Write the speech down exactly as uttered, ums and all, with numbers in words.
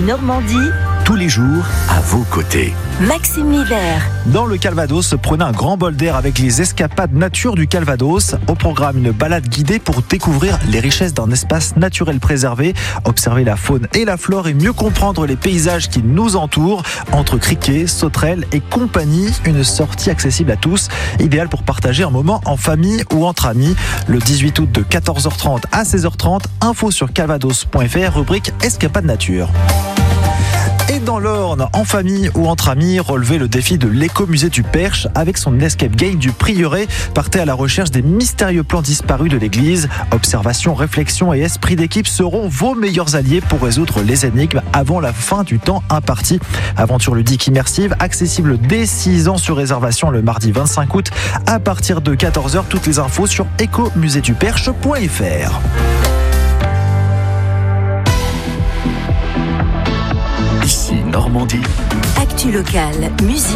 Normandie, tous les jours à vos côtés. Maxime Miller. Dans le Calvados, prenez un grand bol d'air avec les escapades nature du Calvados. Au programme, une balade guidée pour découvrir les richesses d'un espace naturel préservé, observer la faune et la flore et mieux comprendre les paysages qui nous entourent. Entre criquets, sauterelles et compagnie, une sortie accessible à tous, idéale pour partager un moment en famille ou entre amis. Le dix-huit août de quatorze heures trente à seize heures trente, info sur calvados point f r, rubrique escapade nature. Et dans l'Orne, en famille ou entre amis, relevez le défi de l'écomusée du Perche avec son escape game du Prieuré. Partez à la recherche des mystérieux plans disparus de l'église. Observation, réflexion et esprit d'équipe seront vos meilleurs alliés pour résoudre les énigmes avant la fin du temps imparti. Aventure ludique immersive, accessible dès six ans sur réservation le mardi vingt-cinq août à partir de quatorze heures. Toutes les infos sur écomusée du perche point f r. Ici Normandie. Actu locale, musique.